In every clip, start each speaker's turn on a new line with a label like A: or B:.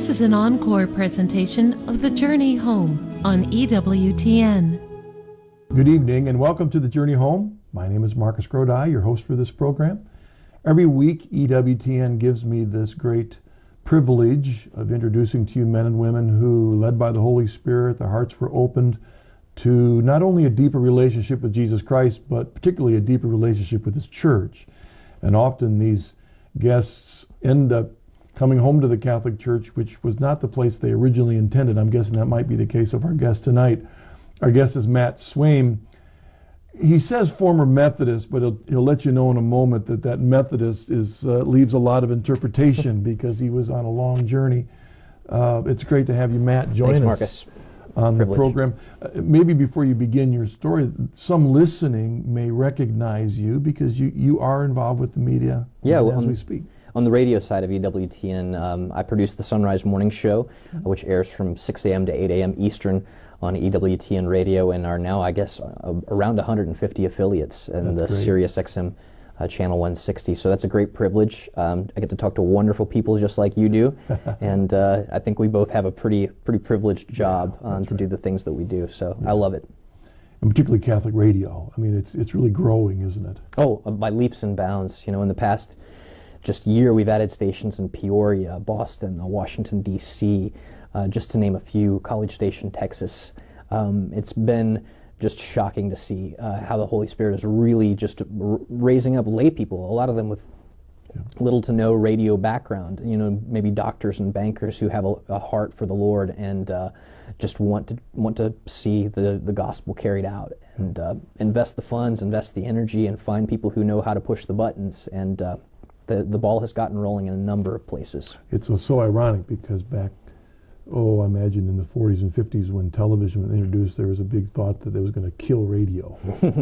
A: This is an encore presentation of The Journey Home on EWTN.
B: Good evening and welcome to The Journey Home. My name is Marcus Grodi, your host for this program. Every week, EWTN gives me this great privilege of introducing to you men and women who, led by the Holy Spirit, their hearts were opened to not only a deeper relationship with Jesus Christ, but particularly a deeper relationship with His church. And often these guests end up coming home to the Catholic Church, which was not the place they originally intended. I'm guessing that might be the case of our guest tonight. Our guest is Matt Swaim. He says former Methodist, but he'll let you know in a moment that Methodist leaves a lot of interpretation because he was on a long journey. It's great to have you, Matt, join us on the program. Maybe before you begin your story, some listening may recognize you because you are involved with the media as we speak.
C: On the radio side of EWTN, I produce the Sunrise Morning Show, which airs from 6 a.m. to 8 a.m. Eastern on EWTN Radio, and are now, I guess, around 150 affiliates in the Sirius XM channel 160. So that's a great privilege. I get to talk to wonderful people just like you do, and I think we both have a pretty privileged job to do the things that we do. So I love it.
B: And particularly Catholic radio. I mean, it's really growing, isn't it?
C: Oh, by leaps and bounds. You know, in the past just year, we've added stations in Peoria, Boston, Washington, D.C., just to name a few, College Station, Texas. It's been just shocking to see how the Holy Spirit is really just raising up lay people, a lot of them with little to no radio background, you know, maybe doctors and bankers who have a heart for the Lord and just want to see the gospel carried out and invest the funds, invest the energy, and find people who know how to push the buttons. And the ball has gotten rolling in a number of places. It's
B: so ironic because back, I imagine in the 40s and 50s when television was introduced, there was a big thought that it was going to kill radio.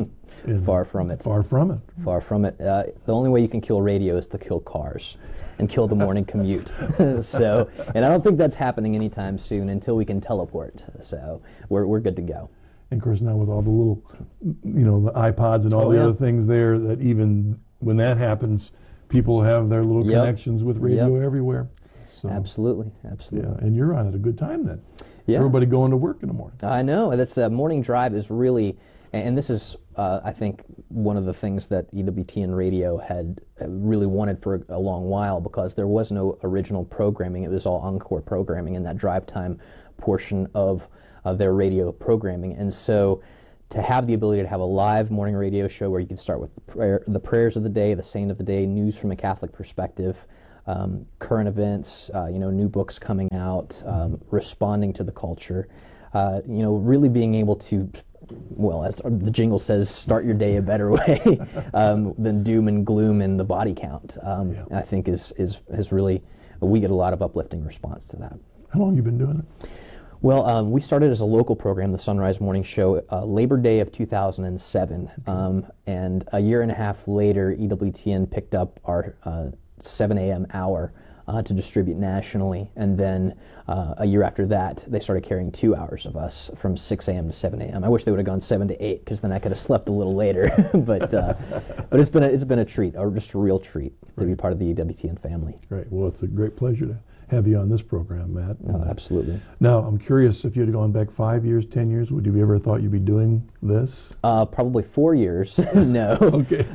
C: Far from it.
B: Far from it.
C: Far from it. The only way you can kill radio is to kill cars and kill the morning commute. So, and I don't think that's happening anytime soon until we can teleport. So we're good to go.
B: And of course now with all the little, the iPods and all the other things there, that even when that happens, people have their little connections with radio everywhere. So,
C: absolutely.
B: Yeah, and you're on at a good time then. Yeah. Everybody going to work in the morning.
C: I know. That's morning drive is really, and this is, I think, one of the things that EWTN Radio had really wanted for a long while, because there was no original programming. It was all encore programming in that drive time portion of their radio programming. And so to have the ability to have a live morning radio show where you can start with the prayers of the day, the saint of the day, news from a Catholic perspective, current events, new books coming out, responding to the culture, really being able to, well, as the jingle says, start your day a better way than doom and gloom and the body count. I think is really, we get a lot of uplifting response to that.
B: How long have you been doing it?
C: Well, we started as a local program, the Sunrise Morning Show, Labor Day of 2007, and a year and a half later, EWTN picked up our 7 a.m. hour to distribute nationally, and then a year after that, they started carrying 2 hours of us from 6 a.m. to 7 a.m. I wish they would have gone 7 to 8, because then I could have slept a little later. but it's been a treat, or just a real treat, to be part of the EWTN family.
B: Great. Well, it's a great pleasure to have you on this program, Matt.
C: Absolutely.
B: Now, I'm curious, if you had gone back 5 years, 10 years, would you ever thought you'd be doing this?
C: Probably 4 years. No.
B: Okay.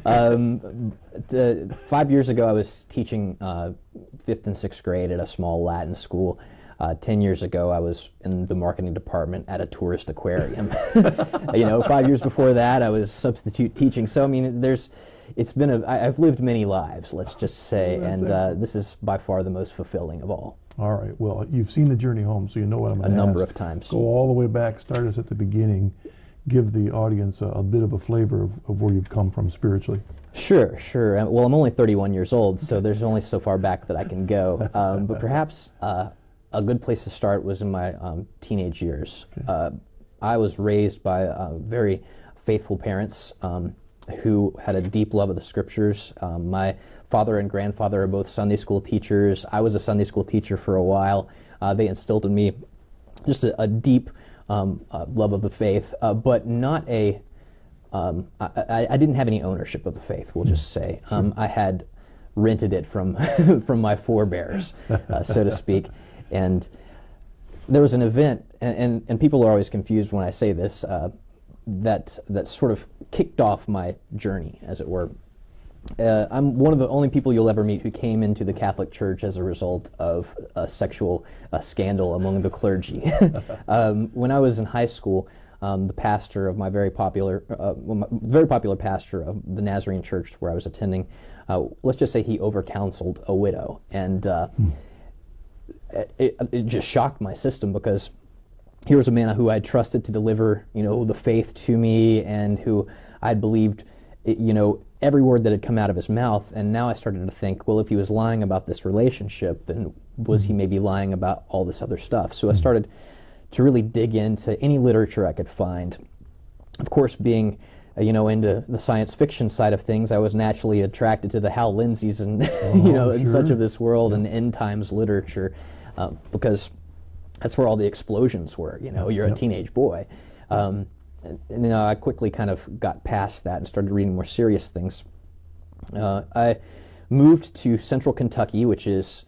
C: 5 years ago, I was teaching 5th and 6th grade at a small Latin school. 10 years ago, I was in the marketing department at a tourist aquarium. 5 years before that, I was substitute teaching. So, I mean, I've lived many lives, let's just say, and this is by far the most fulfilling of all.
B: All right. Well, you've seen The Journey Home, so you know what I'm going to ask.
C: A number of times.
B: Go all the way back, start us at the beginning, give the audience a bit of a flavor of where you've come from spiritually.
C: Sure. Well, I'm only 31 years old, so there's only so far back that I can go. But perhaps a good place to start was in my teenage years. Okay. I was raised by very faithful parents who had a deep love of the Scriptures. My father and grandfather are both Sunday school teachers. I was a Sunday school teacher for a while. They instilled in me just a deep love of the faith, but not I didn't have any ownership of the faith, we'll just say. I had rented it from from my forebears, so to speak. And there was an event, and people are always confused when I say this, that sort of kicked off my journey, as it were. I'm one of the only people you'll ever meet who came into the Catholic Church as a result of a sexual scandal among the clergy. When I was in high school, the pastor of my very popular pastor of the Nazarene Church where I was attending, let's just say he over-counseled a widow, and it just shocked my system, because here was a man who I trusted to deliver, the faith to me, and who I'd believed, every word that had come out of his mouth. And now I started to think, well, if he was lying about this relationship, then was he maybe lying about all this other stuff? So I started to really dig into any literature I could find. Of course, being into the science fiction side of things, I was naturally attracted to the Hal Lindsays and and such of this world, and end times literature, because that's where all the explosions were. You're a teenage boy. And I quickly kind of got past that and started reading more serious things. I moved to Central Kentucky, which is,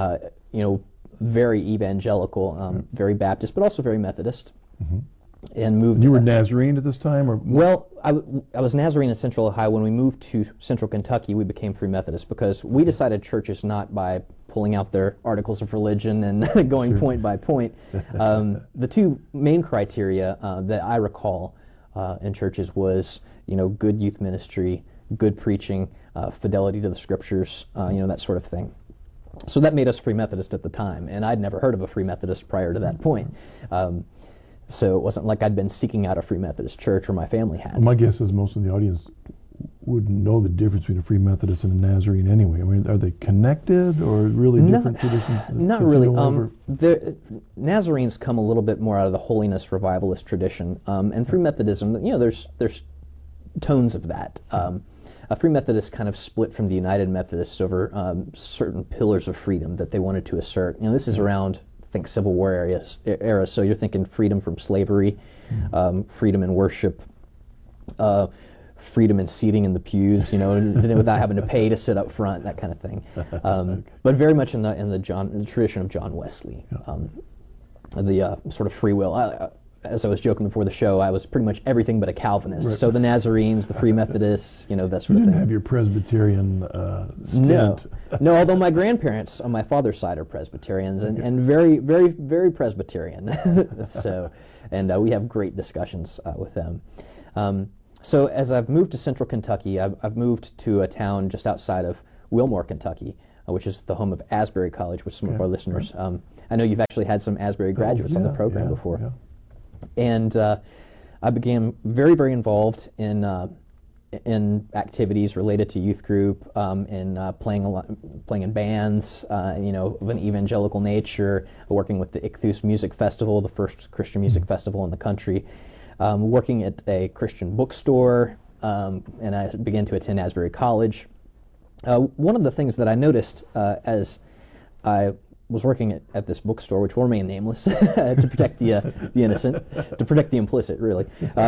C: very evangelical, very Baptist, but also very Methodist. And moved.
B: You were Nazarene at this time, or?
C: Well, I was Nazarene in Central Ohio. When we moved to Central Kentucky, we became Free Methodist, because we decided churches not by pulling out their articles of religion and going point by point. The two main criteria that I recall in churches was, good youth ministry, good preaching, fidelity to the scriptures, that sort of thing. So that made us Free Methodist at the time, and I'd never heard of a Free Methodist prior to that point. So it wasn't like I'd been seeking out a Free Methodist church, or my family had.
B: Well, my guess is most of the audience wouldn't know the difference between a Free Methodist and a Nazarene anyway. I mean, are they connected, or really different traditions?
C: Not really. Nazarenes come a little bit more out of the holiness revivalist tradition, and Free Methodism, there's tones of that. A Free Methodist kind of split from the United Methodists over certain pillars of freedom that they wanted to assert. This is around, I think, Civil War era, so you're thinking freedom from slavery, freedom in worship, freedom in seating in the pews, without having to pay to sit up front, that kind of thing. But very much in the tradition of John Wesley, the sort of free will. As I was joking before the show, I was pretty much everything but a Calvinist. Right. So the Nazarenes, the Free Methodists, that sort of thing. You
B: didn't have your Presbyterian stint.
C: No, although my grandparents on my father's side are Presbyterians, and very, very, very Presbyterian. And we have great discussions with them. So as I've moved to Central Kentucky, I've moved to a town just outside of Wilmore, Kentucky, which is the home of Asbury College, which some of our listeners, I know you've actually had some Asbury graduates on the program before. Yeah. And I became very, very involved in activities related to youth group, in playing in bands, of an evangelical nature, working with the Ichthus Music Festival, the first Christian music festival in the country, working at a Christian bookstore, and I began to attend Asbury College. One of the things that I noticed as I was working at this bookstore, which will remain nameless to protect the innocent, to protect the implicit, really.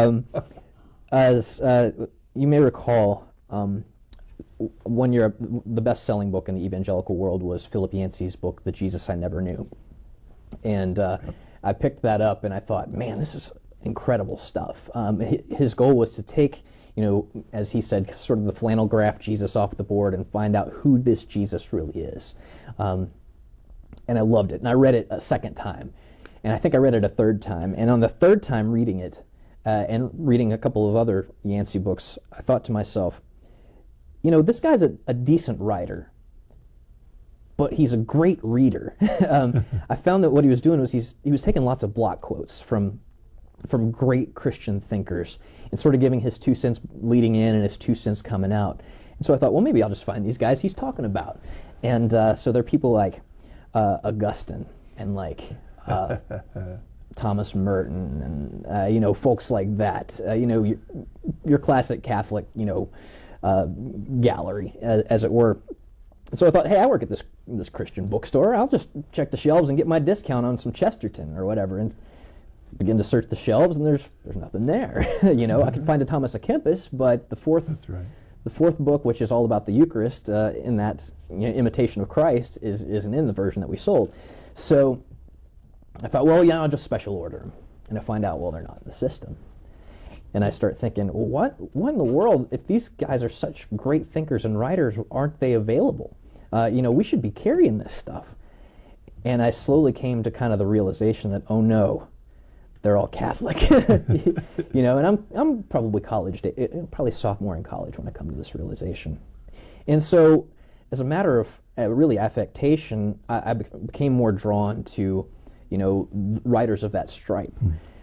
C: As you may recall, one year the best-selling book in the evangelical world was Philip Yancey's book, The Jesus I Never Knew. And I picked that up and I thought, man, this is incredible stuff. His goal was to take, as he said, sort of the flannel graph Jesus off the board and find out who this Jesus really is. And I loved it. And I read it a second time. And I think I read it a third time. And on the third time reading it, and reading a couple of other Yancey books, I thought to myself, this guy's a decent writer, but he's a great reader. I found that what he was doing was he was taking lots of block quotes from great Christian thinkers and sort of giving his 2 cents leading in and his 2 cents coming out. And so I thought, well, maybe I'll just find these guys he's talking about. And so there are people like Augustine and like Thomas Merton and folks like that. Your classic Catholic gallery, as it were. So I thought, hey, I work at this Christian bookstore. I'll just check the shelves and get my discount on some Chesterton or whatever. And begin to search the shelves, and there's nothing there. I could find a Thomas à Kempis, but the fourth The fourth book, which is all about the Eucharist, in that imitation of Christ, isn't in the version that we sold. So I thought, well, I'll just special order them. And I find out, well, they're not in the system. And I start thinking, well, what in the world, if these guys are such great thinkers and writers, aren't they available? We should be carrying this stuff. And I slowly came to kind of the realization that, oh no, they're all Catholic. And I'm probably probably sophomore in college when I come to this realization. And so, as a matter of really affectation, I became more drawn to, writers of that stripe.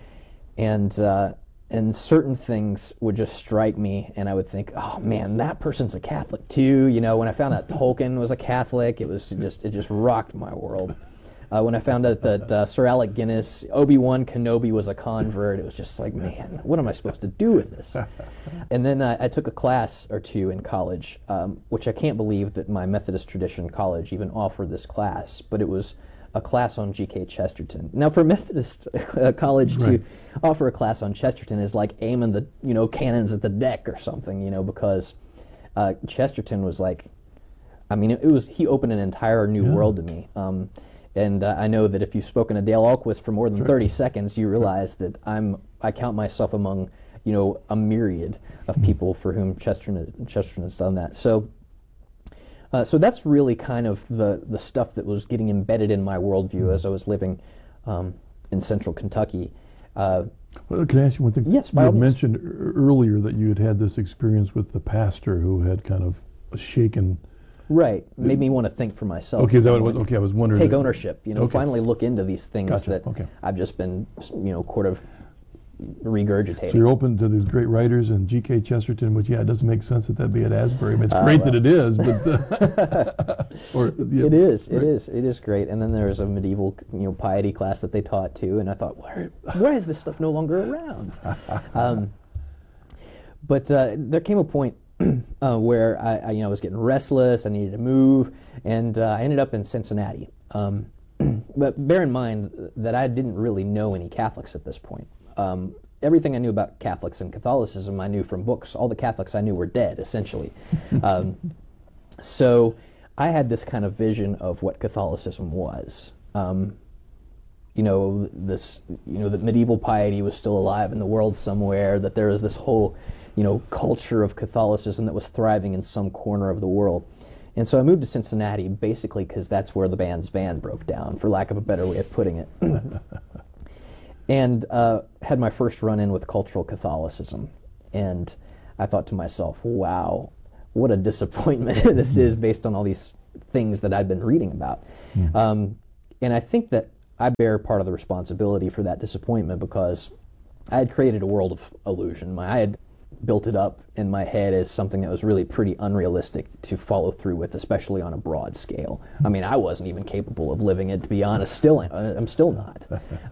C: And certain things would just strike me, and I would think, oh man, that person's a Catholic too. When I found out Tolkien was a Catholic, it just rocked my world. When I found out that Sir Alec Guinness, Obi-Wan Kenobi was a convert, it was just like, man, what am I supposed to do with this? And then I took a class or two in college, which I can't believe that my Methodist tradition college even offered this class, but it was a class on G.K. Chesterton. Now, for Methodist college to offer a class on Chesterton is like aiming the cannons at the deck or something, because Chesterton was like, he opened an entire new world to me. And I know that if you've spoken to Dale Ahlquist for more than 30 seconds, you realize that I count myself among, a myriad of people for whom Chesterton has done that. So that's really kind of the stuff that was getting embedded in my worldview as I was living in central Kentucky.
B: Well, can I ask you one thing?
C: Yes,
B: you had mentioned earlier that you had this experience with the pastor who had kind of shaken.
C: Right, made me want to think for myself.
B: Okay, is that what it was? Okay, I was wondering.
C: Take ownership, finally look into these things that I've just been, sort of regurgitating.
B: So you're open to these great writers and G.K. Chesterton, which, it doesn't make sense that that'd be at Asbury. It's great that it is, but...
C: It is great. And then there was a medieval, piety class that they taught too, and I thought, why is this stuff no longer around? But there came a point where I was getting restless, I needed to move, and I ended up in Cincinnati. But bear in mind that I didn't really know any Catholics at this point. Everything I knew about Catholics and Catholicism I knew from books. All the Catholics I knew were dead, essentially. So I had this kind of vision of what Catholicism was. That medieval piety was still alive in the world somewhere, that there was this whole culture of Catholicism that was thriving in some corner of the world. And so I moved to Cincinnati basically because that's where the band's van broke down, for lack of a better way of putting it. And had my first run-in with cultural Catholicism. And I thought to myself, wow, what a disappointment this is based on all these things that I'd been reading about. And I think that I bear part of the responsibility for that disappointment because I had created a world of illusion. I had built it up in my head as something that was really pretty unrealistic to follow through with, especially on a broad scale. I wasn't even capable of living it, to be honest. I'm still not.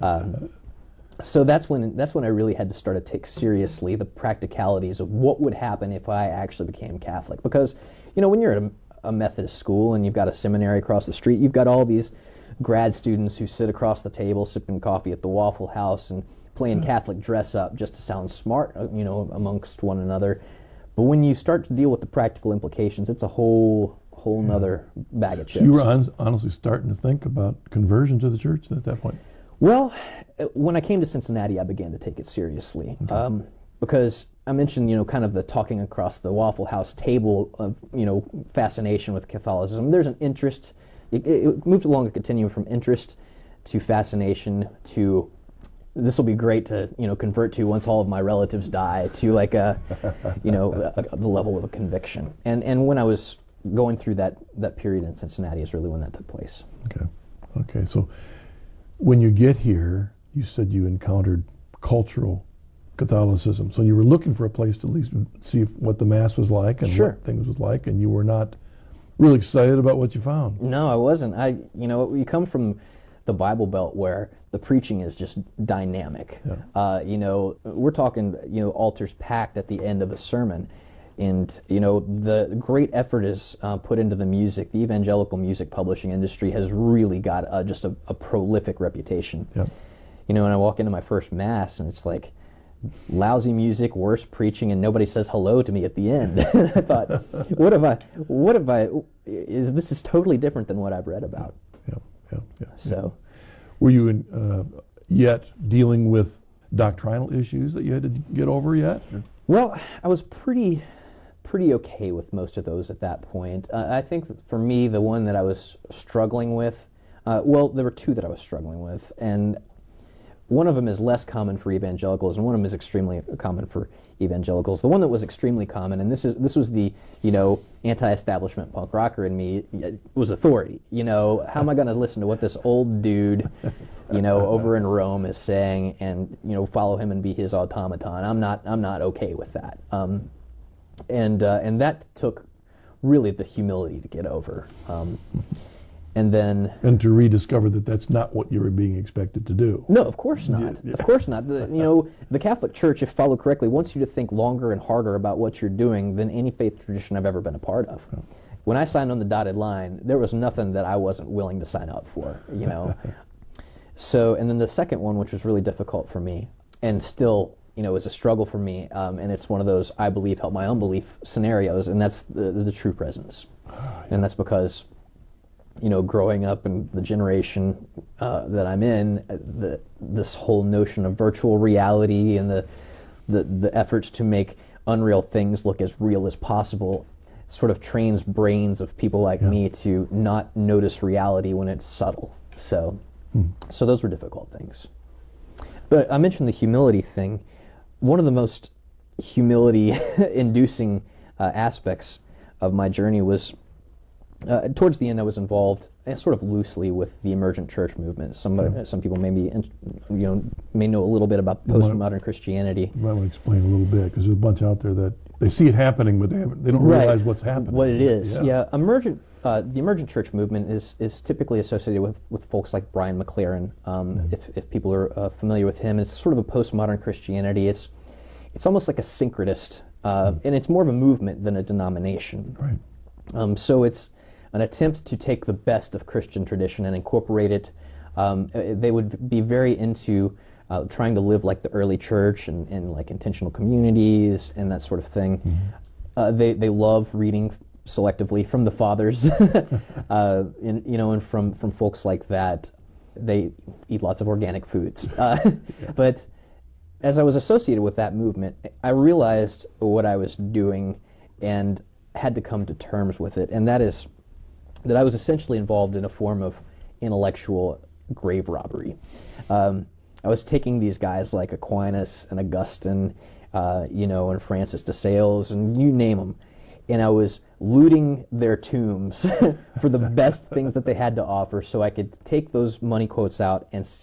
C: So that's when I really had to start to take seriously the practicalities of what would happen if I actually became Catholic. Because, when you're at a Methodist school and you've got a seminary across the street, you've got all these grad students who sit across the table sipping coffee at the Waffle House and playing Catholic dress-up just to sound smart, amongst one another. But when you start to deal with the practical implications, it's a whole nother bag of chips.
B: So you were honestly starting to think about conversion to the church at that point?
C: Well, when I came to Cincinnati, I began to take it seriously. Because I mentioned, kind of the talking across the Waffle House table of, fascination with Catholicism. There's an interest. It moved along a continuum from interest to fascination to this will be great to, convert to once all of my relatives die, to like the level of a conviction. And when I was going through that period in Cincinnati is really when that took place.
B: Okay. So when you get here, you said you encountered cultural Catholicism. So you were looking for a place to at least see what the Mass was like and what things was like, and you were not really excited about what you found.
C: No, I wasn't. You come from the Bible Belt where the preaching is just dynamic. We're talking, altars packed at the end of a sermon. And, the great effort is put into the music. The evangelical music publishing industry has really got just a prolific reputation. And I walk into my first Mass and it's like, lousy music, worse preaching, and nobody says hello to me at the end. I thought, this is totally different than what I've read about.
B: Yeah.
C: So,
B: were you yet dealing with doctrinal issues that you had to get over yet?
C: well, I was pretty okay with most of those at that point. I think that for me, the one that I was struggling with, well, there were two that I was struggling with, and one of them is less common for evangelicals, and one of them is extremely common for evangelicals. The one that was extremely common, and this was the anti-establishment punk rocker in me, was authority. How am I going to listen to what this old dude, over in Rome is saying, and follow him and be his automaton? I'm not okay with that. And that took really the humility to get over. And
B: to rediscover that that's not what you were being expected to do.
C: No, of course not.
B: Yeah.
C: Of course not. The Catholic Church, if followed correctly, wants you to think longer and harder about what you're doing than any faith tradition I've ever been a part of. Oh. When I signed on the dotted line, there was nothing that I wasn't willing to sign up for. So, and then the second one, which was really difficult for me, and still, is a struggle for me, and it's one of those I believe help my unbelief scenarios, and that's the true presence, and that's because. Growing up in the generation that I'm in, this whole notion of virtual reality and the efforts to make unreal things look as real as possible sort of trains brains of people like me to not notice reality when it's subtle. So those were difficult things. But I mentioned the humility thing. One of the most humility-inducing aspects of my journey was towards the end, I was involved sort of loosely with the emergent church movement. Some people may know a little bit about postmodern Christianity.
B: You might want to explain a little bit, because there's a bunch out there that they see it happening, but they don't realize what's happening.
C: What it is, the emergent church movement is typically associated with folks like Brian McLaren. If people are familiar with him, it's sort of a postmodern Christianity. It's almost like a syncretist, and it's more of a movement than a denomination.
B: Right.
C: So it's an attempt to take the best of Christian tradition and incorporate it. They would be very into trying to live like the early church and like intentional communities and that sort of thing. They love reading selectively from the fathers, and from folks like that. They eat lots of organic foods. But as I was associated with that movement, I realized what I was doing and had to come to terms with it, and that is that I was essentially involved in a form of intellectual grave robbery. I was taking these guys like Aquinas and Augustine, and Francis de Sales, and you name them, and I was looting their tombs for the best things that they had to offer, so I could take those money quotes out and